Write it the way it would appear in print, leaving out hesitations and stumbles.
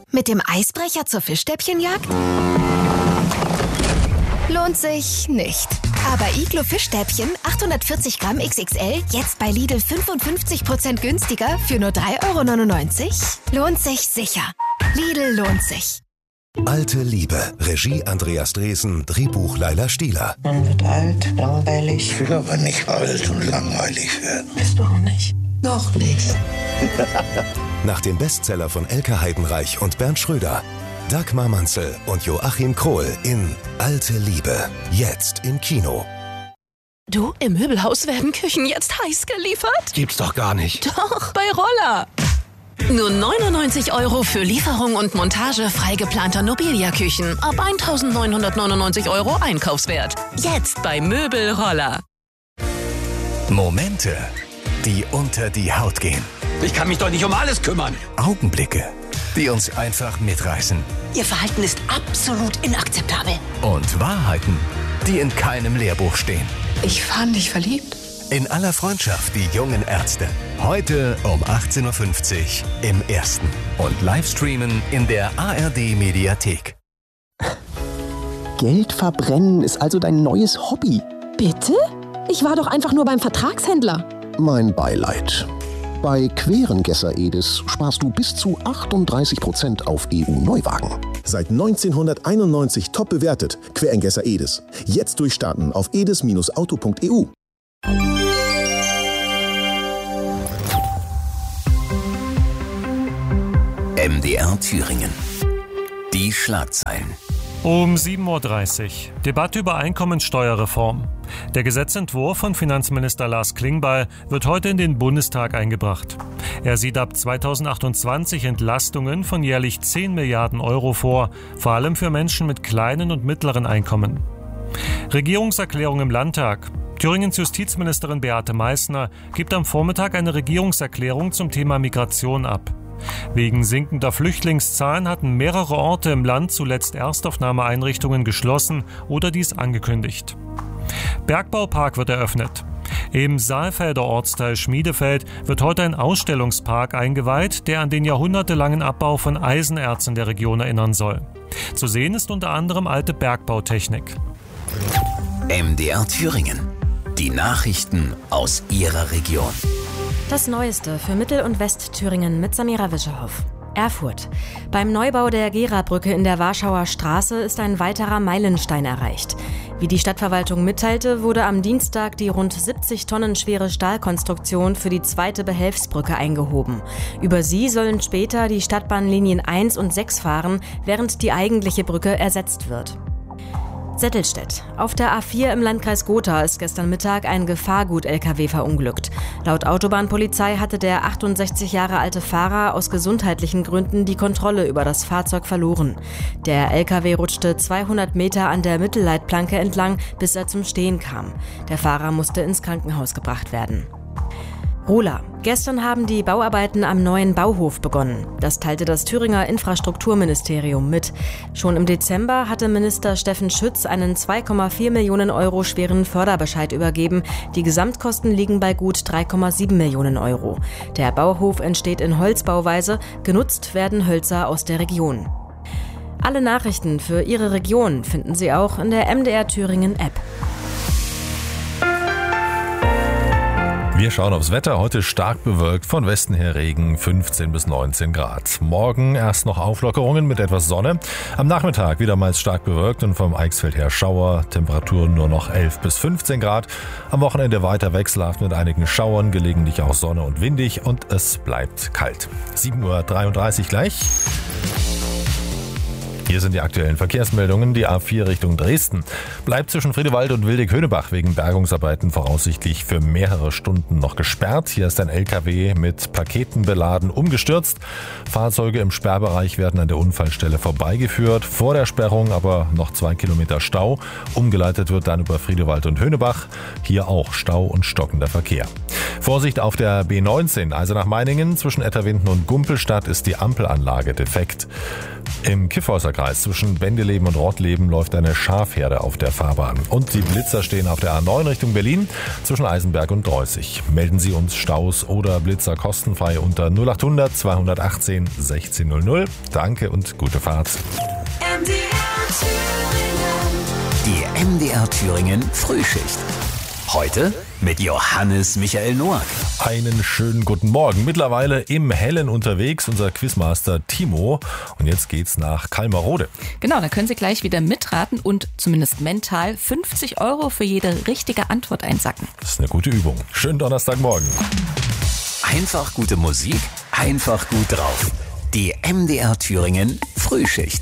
Mit dem Eisbrecher zur Fischstäbchenjagd? Lohnt sich nicht. Aber Iglo Fischstäbchen 840 Gramm XXL jetzt bei Lidl 55% günstiger für nur 3,99 €? Lohnt sich sicher. Lidl lohnt sich. Alte Liebe. Regie Andreas Dresen, Drehbuch Laila Stieler. Man wird alt, langweilig. Ich will aber nicht alt und langweilig werden. Bist du auch nicht? Noch nicht. Nach dem Bestseller von Elke Heidenreich und Bernd Schröder. Dagmar Manzel und Joachim Krohl in Alte Liebe. Jetzt im Kino. Du, im Möbelhaus werden Küchen jetzt heiß geliefert? Gibt's doch gar nicht. Doch, bei Roller. Nur 99 € für Lieferung und Montage frei geplanter Nobilia-Küchen. Ab 1.999 € Einkaufswert. Jetzt bei Möbelroller. Momente, die unter die Haut gehen. Ich kann mich doch nicht um alles kümmern. Augenblicke, die uns einfach mitreißen. Ihr Verhalten ist absolut inakzeptabel. Und Wahrheiten, die in keinem Lehrbuch stehen. Ich war in dich verliebt. In aller Freundschaft, die jungen Ärzte. Heute um 18.50 Uhr im Ersten. Und Livestreamen in der ARD-Mediathek. Geld verbrennen ist also dein neues Hobby. Bitte? Ich war doch einfach nur beim Vertragshändler. Mein Beileid. Bei Querengesser Edis sparst du bis zu 38% auf EU-Neuwagen. Seit 1991 top bewertet. Querengesser Edis. Jetzt durchstarten auf edis-auto.eu. MDR Thüringen. Die Schlagzeilen. Um 7.30 Uhr. Debatte über Einkommensteuerreform. Der Gesetzentwurf von Finanzminister Lars Klingbeil wird heute in den Bundestag eingebracht. Er sieht ab 2028 Entlastungen von jährlich 10 Milliarden € vor, vor allem für Menschen mit kleinen und mittleren Einkommen. Regierungserklärung im Landtag. Thüringens Justizministerin Beate Meißner gibt am Vormittag eine Regierungserklärung zum Thema Migration ab. Wegen sinkender Flüchtlingszahlen hatten mehrere Orte im Land zuletzt Erstaufnahmeeinrichtungen geschlossen oder dies angekündigt. Bergbaupark wird eröffnet. Im Saalfelder Ortsteil Schmiedefeld wird heute ein Ausstellungspark eingeweiht, der an den jahrhundertelangen Abbau von Eisenerzen der Region erinnern soll. Zu sehen ist unter anderem alte Bergbautechnik. MDR Thüringen. Die Nachrichten aus Ihrer Region. Das Neueste für Mittel- und Westthüringen mit Samira Wischerhoff. Erfurt. Beim Neubau der Gera-Brücke in der Warschauer Straße ist ein weiterer Meilenstein erreicht. Wie die Stadtverwaltung mitteilte, wurde am Dienstag die rund 70 Tonnen schwere Stahlkonstruktion für die zweite Behelfsbrücke eingehoben. Über sie sollen später die Stadtbahnlinien 1 und 6 fahren, während die eigentliche Brücke ersetzt wird. Settelstedt. Auf der A4 im Landkreis Gotha ist gestern Mittag ein Gefahrgut-LKW verunglückt. Laut Autobahnpolizei hatte der 68 Jahre alte Fahrer aus gesundheitlichen Gründen die Kontrolle über das Fahrzeug verloren. Der LKW rutschte 200 Meter an der Mittelleitplanke entlang, bis er zum Stehen kam. Der Fahrer musste ins Krankenhaus gebracht werden. Rola. Gestern haben die Bauarbeiten am neuen Bauhof begonnen. Das teilte das Thüringer Infrastrukturministerium mit. Schon im Dezember hatte Minister Steffen Schütz einen 2,4 Millionen € schweren Förderbescheid übergeben. Die Gesamtkosten liegen bei gut 3,7 Millionen €. Der Bauhof entsteht in Holzbauweise. Genutzt werden Hölzer aus der Region. Alle Nachrichten für Ihre Region finden Sie auch in der MDR Thüringen App. Wir schauen aufs Wetter. Heute stark bewölkt, von Westen her Regen, 15 bis 19 Grad. Morgen erst noch Auflockerungen mit etwas Sonne. Am Nachmittag wiedermals stark bewölkt und vom Eichsfeld her Schauer. Temperaturen nur noch 11 bis 15 Grad. Am Wochenende weiter wechselhaft mit einigen Schauern, gelegentlich auch Sonne und windig und es bleibt kalt. 7.33 Uhr gleich. Hier sind die aktuellen Verkehrsmeldungen. Die A4 Richtung Dresden bleibt zwischen Friedewald und Wildig-Höneberg wegen Bergungsarbeiten voraussichtlich für mehrere Stunden noch gesperrt. Hier ist ein LKW mit Paketen beladen umgestürzt. Fahrzeuge im Sperrbereich werden an der Unfallstelle vorbeigeführt. Vor der Sperrung aber noch 2 Kilometer Stau. Umgeleitet wird dann über Friedewald und Höhnebach. Hier auch Stau und stockender Verkehr. Vorsicht auf der B19 Eisenach-Meiningen zwischen Etterwinden und Gumpelstadt ist die Ampelanlage defekt. Im Kiffhäuser Kreis. Zwischen Wendeleben und Rottleben läuft eine Schafherde auf der Fahrbahn. Und die Blitzer stehen auf der A9 Richtung Berlin zwischen Eisenberg und Dreußig. Melden Sie uns Staus oder Blitzer kostenfrei unter 0800 218 1600. Danke und gute Fahrt. Die MDR Thüringen Frühschicht. Heute mit Johannes Michael Noack. Einen schönen guten Morgen. Mittlerweile im Hellen unterwegs, unser Quizmaster Timo. Und jetzt geht's nach Kalmarode. Genau, da können Sie gleich wieder mitraten und zumindest mental 50 € für jede richtige Antwort einsacken. Das ist eine gute Übung. Schönen Donnerstagmorgen. Einfach gute Musik, einfach gut drauf. Die MDR Thüringen Frühschicht.